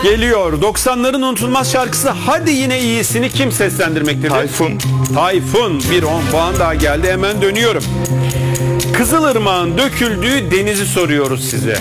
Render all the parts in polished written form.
Geliyor 90'ların unutulmaz şarkısı. Hadi yine iyisini kim seslendirmektedir? Tayfun. Tayfun. Bir 10 puan daha geldi. Hemen dönüyorum. Kızılırmak'ın döküldüğü denizi soruyoruz size.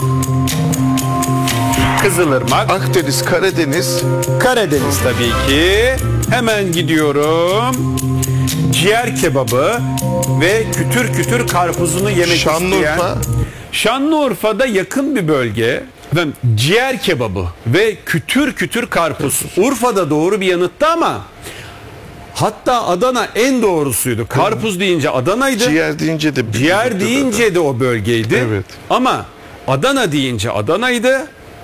Kızılırmak. Akdeniz, Karadeniz. Karadeniz tabii ki. Hemen gidiyorum. Ciğer kebabı ve kütür kütür karpuzunu yemek Şanlıurfa. isteyen. Şanlıurfa'da yakın bir bölge. Efendim, ciğer kebabı ve kütür kütür karpuz. Urfa'da doğru bir yanıttı ama hatta Adana en doğrusuydu. Karpuz deyince Adana'ydı. Ciğer deyince de. Ciğer deyince de o bölgeydi. Evet. Ama Adana deyince Adana'ydı.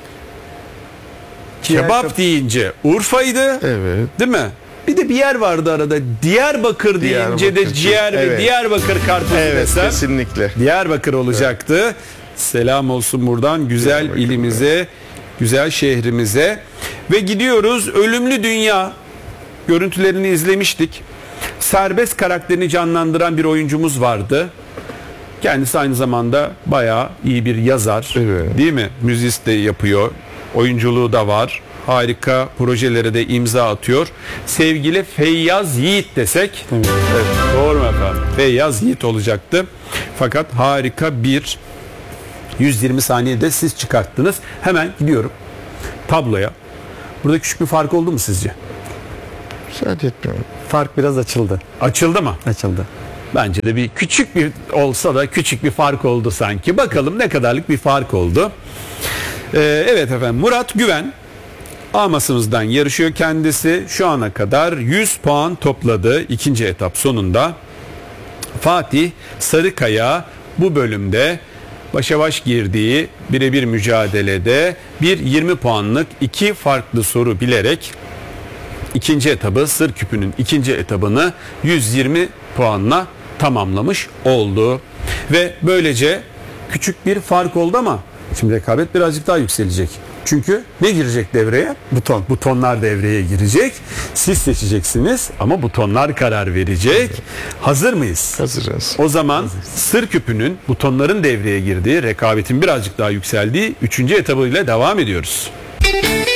Kebap deyince Urfa'ydı. Evet. Değil mi? Bir de bir yer vardı arada. Diyarbakır deyince de Diyarbakır. ciğer ve Evet. Diyarbakır karpuzu Evet, desem. kesinlikle. Diyarbakır olacaktı. Selam olsun buradan güzel Diyarbakır, ilimize, güzel şehrimize. Ve gidiyoruz Ölümlü Dünya. Görüntülerini izlemiştik. Serbest karakterini canlandıran bir oyuncumuz vardı. Kendisi aynı zamanda bayağı iyi bir yazar. Evet. Değil mi? Müzist de yapıyor. Oyunculuğu da var. Harika projelere de imza atıyor. Sevgili Feyyaz Yiğit desek. Evet. Doğru mu efendim? Feyyaz Yiğit olacaktı. Fakat harika bir 120 saniyede siz çıkarttınız. Hemen gidiyorum tabloya. Burada küçük bir fark oldu mu sizce? Müsaade etmiyorum. Fark biraz açıldı. Açıldı mı? Açıldı. Bence de bir küçük bir olsa da küçük bir fark oldu sanki. Bakalım ne kadarlık bir fark oldu. Evet efendim, Murat Güven A masamızdan yarışıyor kendisi. Şu ana kadar 100 puan topladı ikinci etap sonunda. Fatih Sarıkaya bu bölümde başa baş girdiği birebir mücadelede bir 20 puanlık iki farklı soru bilerek ikinci etabı, Sır Küpü'nün ikinci etabını 120 puanla tamamlamış oldu. Ve böylece küçük bir fark oldu ama şimdi rekabet birazcık daha yükselecek. Çünkü ne girecek devreye? Buton. Butonlar devreye girecek. Siz seçeceksiniz ama butonlar karar verecek. Hazır mıyız? Hazırız. O zaman Sır Küpü'nün butonların devreye girdiği, rekabetin birazcık daha yükseldiği 3. etabıyla devam ediyoruz.